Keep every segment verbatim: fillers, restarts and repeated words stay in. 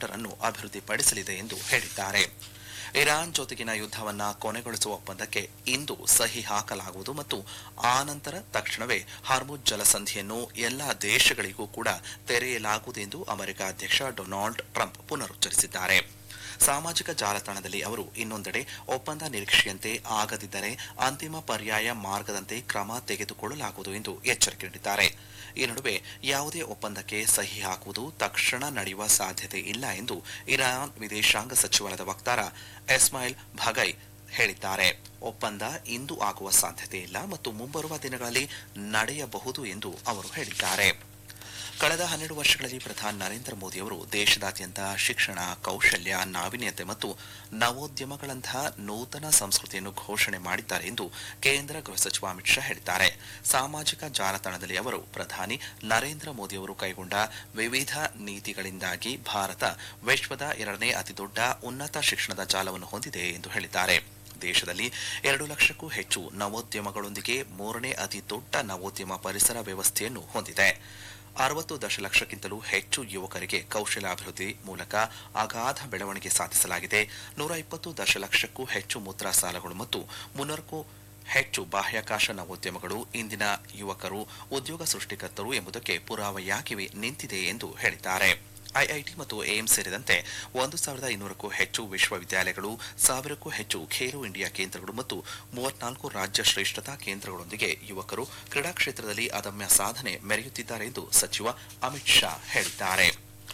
Commander ಅನ್ನು ಅಭಿವೃದ್ಧಿಪಡಿಸಲಿದೆ ಎಂದು ಹೇಳಿದ್ದಾರೆ. ಇರಾನ್ ಜೊತೆಗಿನ ಯುದ್ಧವನ್ನು ಕೊನೆಗೊಳಿಸುವ ಒಪ್ಪಂದಕ್ಕೆ ಇಂದು ಸಹಿ ಹಾಕಲಾಗುವುದು ಮತ್ತು ಆನಂತರ ತಕ್ಷಣವೇ ಹಾರ್ಮುಜ್ ಜಲಸಂಧಿಯನ್ನು ಎಲ್ಲಾ ದೇಶಗಳಿಗೂ ಕೂಡ ತೆರೆಯಲಾಗುವುದು ಎಂದು ಅಮೆರಿಕ ಅಧ್ಯಕ್ಷ ಡೊನಾಲ್ಡ್ ಟ್ರಂಪ್ ಪುನರುಚ್ಚರಿಸಿದ್ದಾರೆ. ಸಾಮಾಜಿಕ ಜಾಲತಾಣದಲ್ಲಿ ಅವರು ಇನ್ನೊಂದೆಡೆ ಒಪ್ಪಂದ ನಿರೀಕ್ಷೆಯಂತೆ ಆಗದಿದ್ದರೆ ಅಂತಿಮ ಪರ್ಯಾಯ ಮಾರ್ಗದಂತೆ ಕ್ರಮ ತೆಗೆದುಕೊಳ್ಳಲಾಗುವುದು ಎಂದು ಎಚ್ಚರಿಕೆ ನೀಡಿದ್ದಾರೆ. ಈ ನಡುವೆ ಯಾವುದೇ ಒಪ್ಪಂದಕ್ಕೆ ಸಹಿ ಹಾಕುವುದು ತಕ್ಷಣ ನಡೆಯುವ ಸಾಧ್ಯತೆ ಇಲ್ಲ ಎಂದು ಇರಾನ್ ವಿದೇಶಾಂಗ ಸಚಿವಾಲಯದ ವಕ್ತಾರ ಇಸ್ಮಾಯಿಲ್ ಬಘೈ ಹೇಳಿದ್ದಾರೆ. ಒಪ್ಪಂದ ಇಂದು ಆಗುವ ಸಾಧ್ಯತೆ ಇಲ್ಲ ಮತ್ತು ಮುಂಬರುವ ದಿನಗಳಲ್ಲಿ ನಡೆಯಬಹುದು ಎಂದು ಅವರು ಹೇಳಿದ್ದಾರೆ. ಕಳೆದ ಹನ್ನೆರಡು ವರ್ಷಗಳಲ್ಲಿ ಪ್ರಧಾನಿ ನರೇಂದ್ರ ಮೋದಿ ಅವರು ದೇಶದಾದ್ಯಂತ ಶಿಕ್ಷಣ, ಕೌಶಲ್ಯ, ನಾವೀನ್ಯತೆ ಮತ್ತು ನವೋದ್ಯಮಗಳಂತಹ ನೂತನ ಸಂಸ್ಕೃತಿಯನ್ನು ಘೋಷಣೆ ಮಾಡಿದ್ದಾರೆ ಎಂದು ಕೇಂದ್ರ ಗೃಹ ಸಚಿವ ಅಮಿತ್ ಶಾ ಹೇಳಿದ್ದಾರೆ. ಸಾಮಾಜಿಕ ಜಾಲತಾಣದಲ್ಲಿ ಅವರು ಪ್ರಧಾನಿ ನರೇಂದ್ರ ಮೋದಿ ಅವರು ಕೈಗೊಂಡ ವಿವಿಧ ನೀತಿಗಳಿಂದಾಗಿ ಭಾರತ ವಿಶ್ವದ ಎರಡನೇ ಅತಿದೊಡ್ಡ ಉನ್ನತ ಶಿಕ್ಷಣದ ಜಾಲವನ್ನು ಹೊಂದಿದೆ ಎಂದು ಹೇಳಿದ್ದಾರೆ. ದೇಶದಲ್ಲಿ ಎರಡು ಲಕ್ಷಕ್ಕೂ ಹೆಚ್ಚು ನವೋದ್ಯಮಗಳೊಂದಿಗೆ ಮೂರನೇ ಅತಿ ದೊಡ್ಡ ನವೋದ್ಯಮ ಪರಿಸರ ವ್ಯವಸ್ಥೆಯನ್ನು ಹೊಂದಿದೆ. ಅರವತ್ತು ದಶಲಕ್ಷಕ್ಕಿಂತಲೂ ಹೆಚ್ಚು ಯುವಕರಿಗೆ ಕೌಶಲ್ಯಾಭಿವೃದ್ಧಿ ಮೂಲಕ ಅಗಾಧ ಬೆಳವಣಿಗೆ ಸಾಧಿಸಲಾಗಿದೆ. ನೂರ ಇಪ್ಪತ್ತು ದಶಲಕ್ಷಕ್ಕೂ ಹೆಚ್ಚು ಮುದ್ರಾ ಸಾಲಗಳು ಮತ್ತು ಮುನ್ನೂರಕ್ಕೂ ಹೆಚ್ಚು ಬಾಹ್ಯಾಕಾಶ ನವೋದ್ಯಮಗಳು ಇಂದಿನ ಯುವಕರು ಉದ್ಯೋಗ ಸೃಷ್ಟಿಕರ್ತರು ಎಂಬುದಕ್ಕೆ ಪುರಾವೆಯಾಗಿ ನಿಂತಿದೆ ಎಂದು ಹೇಳಿದ್ದಾರೆ. ಐಐಟಿ ಮತ್ತು ಏಮ್ಸ್ ಸೇರಿದಂತೆ ಒಂದು ಸಾವಿರದ ಇನ್ನೂರಕ್ಕೂ ಹೆಚ್ಚು ವಿಶ್ವವಿದ್ಯಾಲಯಗಳು, ಸಾವಿರಕ್ಕೂ ಹೆಚ್ಚು ಖೇಲೋ ಇಂಡಿಯಾ ಕೇಂದ್ರಗಳು ಮತ್ತು ಮೂವತ್ನಾಲ್ಕು ರಾಜ್ಯ ಶ್ರೇಷ್ಠತಾ ಕೇಂದ್ರಗಳೊಂದಿಗೆ ಯುವಕರು ಕ್ರೀಡಾ ಕ್ಷೇತ್ರದಲ್ಲಿ ಅದಮ್ಯ ಸಾಧನೆ ಮೆರೆಯುತ್ತಿದ್ದಾರೆ ಎಂದು ಸಚಿವ ಅಮಿತ್ ಶಾ ಹೇಳಿದ್ದಾರೆ.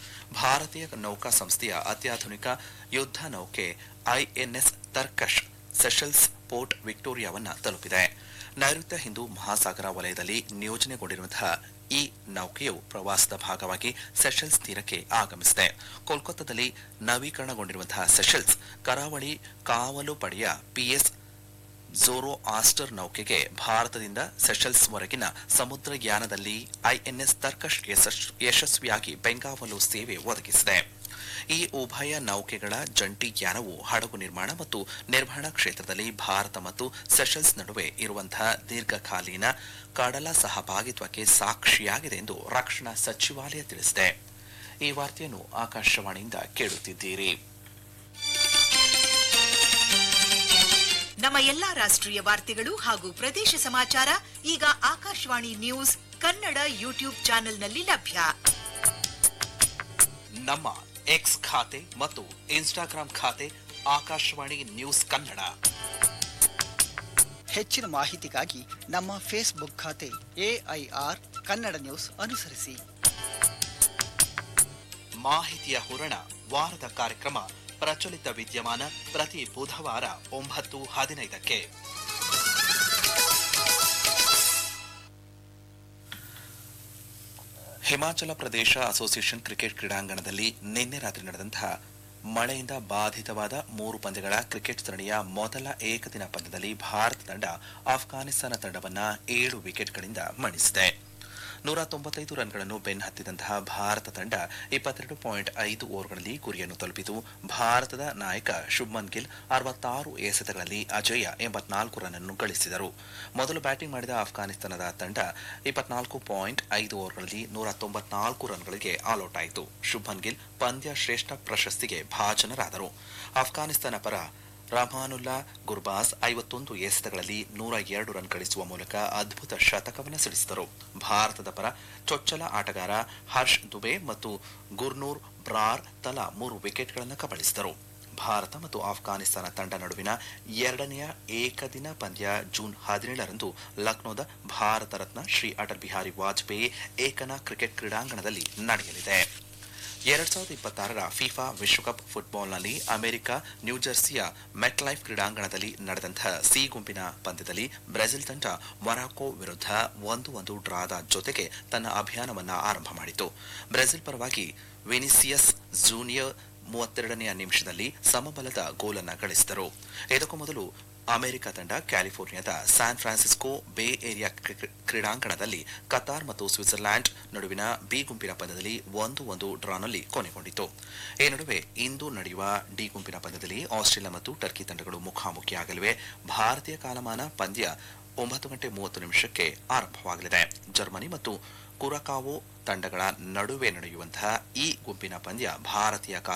ಭಾರತೀಯ ನೌಕಾ ಸಂಸ್ಥೆಯ ಅತ್ಯಾಧುನಿಕ ಯುದ್ಧ ನೌಕೆ ಐಎನ್ಎಸ್ ತರ್ಕಶ್ ಸೆಷಲ್ಸ್ ಪೋರ್ಟ್ ವಿಕ್ಟೋರಿಯಾವನ್ನು ತಲುಪಿದೆ. ನೈಋತ್ಯ ಹಿಂದೂ ಮಹಾಸಾಗರ ವಲಯದಲ್ಲಿ ನಿಯೋಜನೆಗೊಂಡಿರುವಂತಹ ಈ ನೌಕೆಯು ಪ್ರವಾಸದ ಭಾಗವಾಗಿ ಸೆಷಲ್ಸ್ ತೀರಕ್ಕೆ ಆಗಮಿಸಿದೆ. ಕೋಲ್ಕತ್ತಾದಲ್ಲಿ ನವೀಕರಣಗೊಂಡಿರುವಂತಹ ಸೆಷಲ್ಸ್ ಕರಾವಳಿ ಕಾವಲು ಪಡೆಯ ಪಿಎಸ್ ಝೋರೋ ಆಸ್ಟರ್ ನೌಕೆಗೆ ಭಾರತದಿಂದ ಸೆಷಲ್ಸ್ ವರೆಗಿನ ಸಮುದ್ರಯಾನದಲ್ಲಿ ಐಎನ್ಎಸ್ ತರ್ಕಶ್ ಯಶಸ್ವಿಯಾಗಿ ಬೆಂಗಾವಲು ಸೇವೆ ಒದಗಿಸಿದೆ. ಈ ಉಭಯ ನೌಕೆಗಳ ಜಂಟಿ ಯಾನವು ಹಡಗು ನಿರ್ಮಾಣ ಮತ್ತು ನಿರ್ವಹಣಾ ಕ್ಷೇತ್ರದಲ್ಲಿ ಭಾರತ ಮತ್ತು ಸೆಷಲ್ಸ್ ನಡುವೆ ಇರುವಂತಹ ದೀರ್ಘಕಾಲೀನ ಕಡಲ ಸಹಭಾಗಿತ್ವಕ್ಕೆ ಸಾಕ್ಷಿಯಾಗಿದೆ ಎಂದು ರಕ್ಷಣಾ ಸಚಿವಾಲಯ ತಿಳಿಸಿದೆ. ಈ ವಾರ್ತೆಯನ್ನು ಆಕಾಶವಾಣಿಯಿಂದ ಕೇಳುತ್ತಿದ್ದೀರಿ. ನಮ್ಮ ಎಲ್ಲಾ ರಾಷ್ಟ್ರೀಯ ವಾರ್ತೆಗಳು ಹಾಗೂ ಪ್ರದೇಶ ಸಮಾಚಾರ ಈಗ ಆಕಾಶವಾಣಿ ನ್ಯೂಸ್ ಕನ್ನಡ ಯೂಟ್ಯೂಬ್ ಚಾನೆಲ್ನಲ್ಲಿ ಲಭ್ಯ. ನಮ್ಮ ಎಕ್ಸ್ ಖಾತೆ ಮತ್ತು ಇನ್ಸ್ಟಾಗ್ರಾಂ ಖಾತೆ ಆಕಾಶವಾಣಿ ನ್ಯೂಸ್ ಕನ್ನಡ. ಹೆಚ್ಚಿನ ಮಾಹಿತಿಗಾಗಿ ನಮ್ಮ ಫೇಸ್ಬುಕ್ ಖಾತೆ ಎಐಆರ್ ಕನ್ನಡ ನ್ಯೂಸ್ ಅನುಸರಿಸಿ. ಮಾಹಿತಿಯ ಹೂರಣ ವಾರದ ಕಾರ್ಯಕ್ರಮ ಪ್ರಚಲಿತ ವಿದ್ಯಮಾನ ಪ್ರತಿ ಬುಧವಾರ ಒಂಬತ್ತು ಹದಿನೈದಕ್ಕೆ. ಹಿಮಾಚಲ ಪ್ರದೇಶ ಅಸೋಸಿಯೇಷನ್ ಕ್ರಿಕೆಟ್ ಕ್ರೀಡಾಂಗಣದಲ್ಲಿ ನಿನ್ನೆ ರಾತ್ರಿ ನಡೆದಂತಹ ಮಳೆಯಿಂದ ಬಾಧಿತವಾದ ಮೂರು ಪಂದ್ಯಗಳ ಕ್ರಿಕೆಟ್ ಸರಣಿಯ ಮೊದಲ ಏಕದಿನ ಪಂದ್ಯದಲ್ಲಿ ಭಾರತ ತಂಡ ಆಫ್ಘಾನಿಸ್ತಾನ ತಂಡವನ್ನು ಏಳು ವಿಕೆಟ್ಗಳಿಂದ ಮಣಿಸಿದೆ. ನೂರ ತೊಂಬತ್ತೈದು ರನ್ಗಳನ್ನು ಬೆನ್ನಹತ್ತಿದಂತಹ ಭಾರತ ತಂಡ ಇಪ್ಪತ್ತೆರಡು ಪಾಯಿಂಟ್ ಐದು ಓವರ್ಗಳಲ್ಲಿ ಗುರಿಯನ್ನು ತಲುಪಿತು. ಭಾರತದ ನಾಯಕ ಶುಭ್ಮನ್ ಗಿಲ್ ಅರವತ್ತಾರು ಎಸೆತಗಳಲ್ಲಿ ಅಜೇಯ ಎಂಬತ್ನಾಲ್ಕು ರನ್ ಅನ್ನು ಗಳಿಸಿದರು. ಮೊದಲು ಬ್ಯಾಟಿಂಗ್ ಮಾಡಿದ ಆಫ್ಘಾನಿಸ್ತಾನದ ತಂಡ ಇಪ್ಪತ್ನಾಲ್ಕು ಪಾಯಿಂಟ್ ಐದು ಓವರ್ಗಳಲ್ಲಿ ನೂರ ತೊಂಬತ್ನಾಲ್ಕು ರನ್ಗಳಿಗೆ ಆಲ್ಔಟ್ ಆಯಿತು. ಶುಭ್ಮನ್ ಗಿಲ್ ಪಂದ್ಯ ಶ್ರೇಷ್ಠ ಪ್ರಶಸ್ತಿಗೆ ಭಾಜನರಾದರು. ಆಫ್ಘಾನಿಸ್ತಾನ ಪರ ರಹಮಾನುಲ್ಲಾ ಗುರ್ಬಾಸ್ ಐವತ್ತೊಂದು ಎಸೆತಗಳಲ್ಲಿ ನೂರ ಎರಡು ರನ್ ಗಳಿಸುವ ಮೂಲಕ ಅದ್ಭುತ ಶತಕವನ್ನು ಸಿಡಿಸಿದರು. ಭಾರತದ ಪರ ಚೊಚ್ಚಲ ಆಟಗಾರ ಹರ್ಷ್ ದುಬೆ ಮತ್ತು ಗುರ್ನೂರ್ ಬ್ರಾರ್ ತಲಾ ಮೂರು ವಿಕೆಟ್ಗಳನ್ನು ಕಬಳಿಸಿದರು. ಭಾರತ ಮತ್ತು ಆಫ್ಘಾನಿಸ್ತಾನ ತಂಡ ನಡುವಿನ ಎರಡನೆಯ ಏಕದಿನ ಪಂದ್ಯ ಜೂನ್ ಹದಿನೇಳರಂದು ಲಕ್ನೋದ ಭಾರತ ರತ್ನ ಶ್ರೀ ಅಟಲ್ ಬಿಹಾರಿ ವಾಜಪೇಯಿ ಏಕನಾ ಕ್ರಿಕೆಟ್ ಕ್ರೀಡಾಂಗಣದಲ್ಲಿ ನಡೆಯಲಿದೆ. ಎರಡ್ ಸಾವಿರದ ಇಪ್ಪತ್ತಾರರ ಫಿಫಾ ವಿಶ್ವಕಪ್ ಫುಟ್ಬಾಲ್ನಲ್ಲಿ ಅಮೆರಿಕ ನ್ಯೂಜೆರ್ಸಿಯ ಮೆಟ್ಲೈಫ್ ಕ್ರೀಡಾಂಗಣದಲ್ಲಿ ನಡೆದಂತಹ ಸಿ ಗುಂಪಿನ ಪಂದ್ಯದಲ್ಲಿ ಬ್ರೆಜಿಲ್ ತಂಡ ಮೊರಾಕೊ ವಿರುದ್ಧ ಒಂದು ಒಂದು ಡ್ರಾದ ಜೊತೆಗೆ ತನ್ನ ಅಭಿಯಾನವನ್ನು ಆರಂಭ ಮಾಡಿತು. ಬ್ರೆಜಿಲ್ ಪರವಾಗಿ ವಿನಿಸಿಯಸ್ ಜೂನಿಯರ್ ಮೂವತ್ತೆರಡನೆಯ ನಿಮಿಷದಲ್ಲಿ ಸಮಬಲದ ಗೋಲನ್ನು ಗಳಿಸಿದರು. ಇದಕ್ಕೂ ಮೊದಲು ಅಮೆರಿಕ ತಂಡ ಕ್ಯಾಲಿಫೋರ್ನಿಯಾದ ಸ್ಯಾನ್ ಫ್ರಾನ್ಸಿಸ್ಕೋ ಬೇ ಏರಿಯಾ ಕ್ರೀಡಾಂಗಣದಲ್ಲಿ ಕತಾರ್ ಮತ್ತು ಸ್ವಿಟ್ಜರ್ಲ್ಯಾಂಡ್ ನಡುವಿನ ಬಿ ಗುಂಪಿನ ಪಂದ್ಯದಲ್ಲಿ ಒಂದು ಒಂದು ಡ್ರಾನಲ್ಲಿ ಕೊನೆಗೊಂಡಿತು. ಈ ನಡುವೆ ಇಂದು ನಡೆಯುವ ಡಿ ಗುಂಪಿನ ಪಂದ್ಯದಲ್ಲಿ ಆಸ್ಟ್ರೇಲಿಯಾ ಮತ್ತು ಟರ್ಕಿ ತಂಡಗಳು ಮುಖಾಮುಖಿಯಾಗಲಿವೆ. ಭಾರತೀಯ ಕಾಲಮಾನ ಪಂದ್ಯ ಒಂಬತ್ತು ಗಂಟೆ ಮೂವತ್ತು ನಿಮಿಷಕ್ಕೆ ಆರಂಭವಾಗಲಿದೆ. ಜರ್ಮನಿ ಮತ್ತು ಕುರಕಾವೋ ತಂಡಗಳ ನಡುವೆ ನಡೆಯುವಂತಹ ಈ ಗುಂಪಿನ ಪಂದ್ಯ ಭಾರತೀಯ